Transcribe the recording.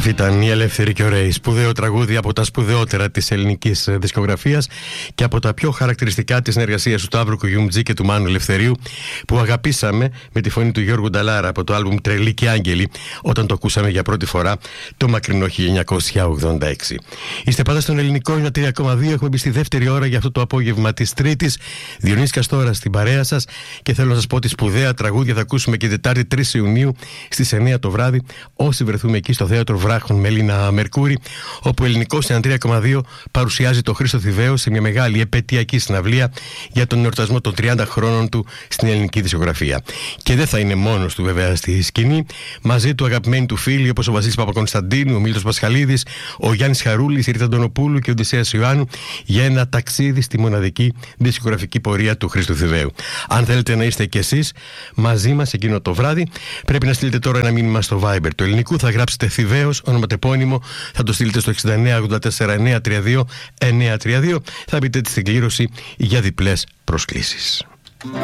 Αυτή ήταν η Ελεύθερη και Ωραίοι, σπουδαίο τραγούδι από τα σπουδαιότερα της ελληνικής δισκογραφίας και από τα πιο χαρακτηριστικά της συνεργασίας του Σταύρου Κουγιούμτζη και του Μάνου Ελευθερίου, που αγαπήσαμε με τη φωνή του Γιώργου Νταλάρα από το άλμπουμ Τρελή και Άγγελοι, όταν το ακούσαμε για πρώτη φορά το μακρινό 1986. Είστε πάντα στον ελληνικό 3,2. Έχουμε μπει στη δεύτερη ώρα για αυτό το απόγευμα της Τρίτης. Διονύσης Καστόρας στην παρέα σας και θέλω να σας πω ότι σπουδαία τραγούδια θα ακούσουμε και Τετάρτη 3 Ιουνίου στις 9 το βράδυ, όσοι βρεθούμε εκεί στο θέατρο Βράχων με Ελίνα Μερκούρη, όπου ο ελληνικός 3,2 παρουσιάζει το Χρήστο Θηβαίο σε μια μεγάλη επαιτειακή συναυλία για τον εορτασμό των 30 χρόνων του στην ελληνική δισκογραφία. Και δεν θα είναι μόνος του βέβαια στη σκηνή, μαζί του αγαπημένοι του φίλοι όπως ο Βασίλης Παπακωνσταντίνου, ο Μίλτος Πασχαλίδης, ο Γιάννης Χαρούλης, η Ρίτα Αντωνοπούλου και ο Οδυσσέας Ιωάννου για ένα ταξίδι στη μοναδική δισκογραφική πορεία του Χρήστου Θηβαίου. Αν θέλετε να είστε κι εσείς μαζί μας εκείνο το βράδυ, πρέπει να στείλετε τώρα ένα μήνυμα στο Viber του ελληνικού. Θα γράψετε Θηβαίος, ονοματεπώνυμο, θα το στείλετε στο 6984-932-932. Θα μπείτε στην κλήρωση για διπλές προσκλήσεις.